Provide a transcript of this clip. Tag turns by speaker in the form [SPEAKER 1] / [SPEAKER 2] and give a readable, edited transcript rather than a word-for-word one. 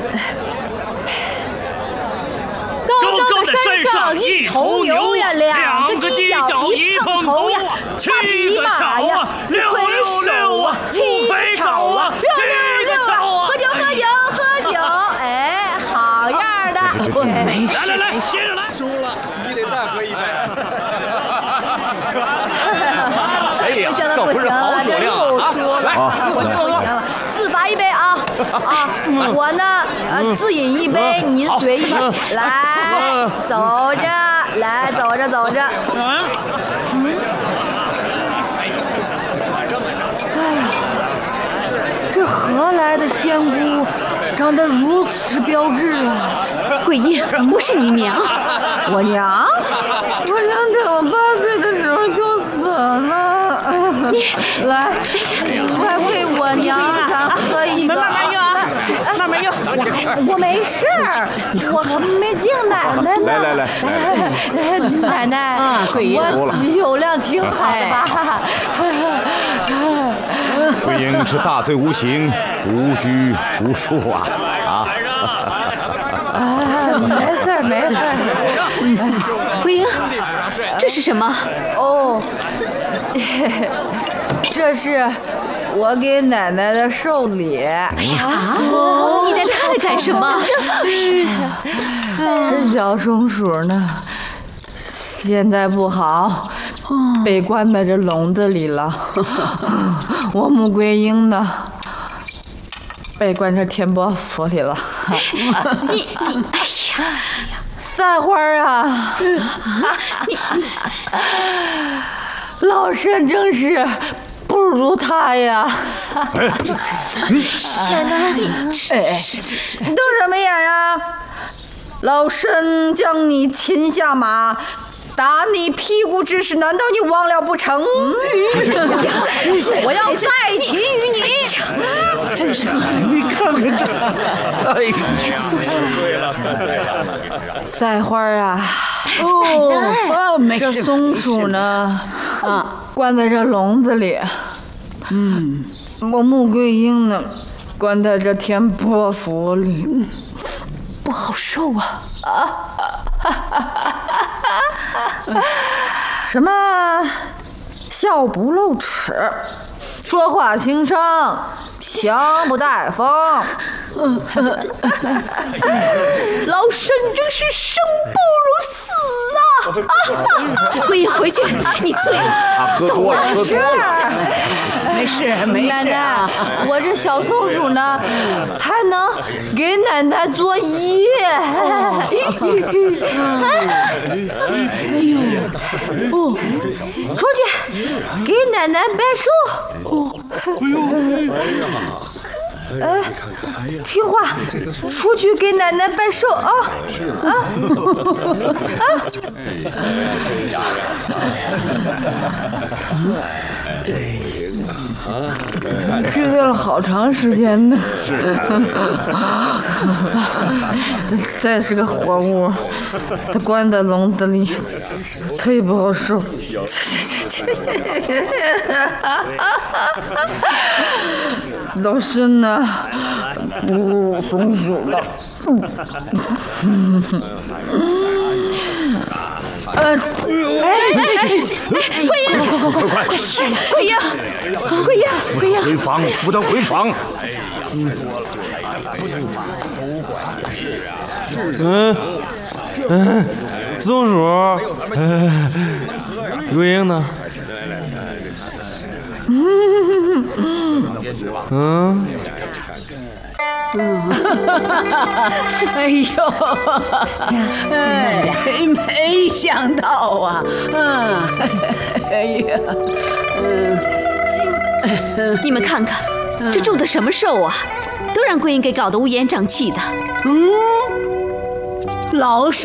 [SPEAKER 1] 高高的山上一头牛呀，两个犄角一碰头呀，8匹马呀，6回手啊，7回吵啊，6六六啊，喝酒喝酒喝酒，哎，好样的！
[SPEAKER 2] 来，接着来。输了，你得再喝一杯。
[SPEAKER 3] 哎呀，少夫人好酒量啊！来，
[SPEAKER 1] 我又赢了，自罚1杯啊！我呢，自饮1杯，您随意。来，走着，来，走着。哎呀，这何来的仙姑，长得如此标致啊！
[SPEAKER 4] 桂英，不是你娘，
[SPEAKER 1] 我娘在我8岁的时候就死了。来，快为我娘咱喝一个。慢慢用。我没事儿，我还没敬奶奶呢。来，奶奶，我酒量挺好的吧？
[SPEAKER 5] 桂英是大罪无形，无拘无束啊！
[SPEAKER 1] 没事。
[SPEAKER 4] 桂英，这是什么？
[SPEAKER 1] 哦，这是我给奶奶的寿礼。
[SPEAKER 4] 你带它来干什么？
[SPEAKER 1] 这小松鼠呢，现在不好，被关在这笼子里了。我穆桂英呢，被关这天波府里了。
[SPEAKER 4] 你，哎呀！
[SPEAKER 1] 赛花啊，老身真是不如他呀！
[SPEAKER 4] 奶奶，
[SPEAKER 1] 瞪什么眼呀？老身将你擒下马，打你屁股之事，难道你忘了不成？我要再擒于你！
[SPEAKER 3] 真是，你看看这，哎呀，
[SPEAKER 2] 对了。
[SPEAKER 1] 赛花啊，
[SPEAKER 4] 没事。
[SPEAKER 1] 这松鼠呢，关在这笼子里。我穆桂英呢，关在这天波府里，
[SPEAKER 4] 不好受啊！
[SPEAKER 1] 什么笑不露齿，说话轻声，枪不带风。老身真是生不如死啊！
[SPEAKER 4] 桂英，回去，你醉了。
[SPEAKER 5] 他喝多了。
[SPEAKER 4] 没事。
[SPEAKER 1] 奶奶，我这小松鼠呢，还能给奶奶作揖。出去给奶奶摆手。听话，出去给奶奶摆手啊！聚会了好长时间呢。再是个活物，它关在笼子里，忒不好受。老身呢，不如松鼠了。
[SPEAKER 4] 桂英，
[SPEAKER 5] 回房，扶他回房。
[SPEAKER 6] 松鼠，桂英呢？
[SPEAKER 4] 哎呦，没想到啊，哎呀，你们看看，这种的什么寿啊，都让桂英给搞得乌烟瘴气的。老身。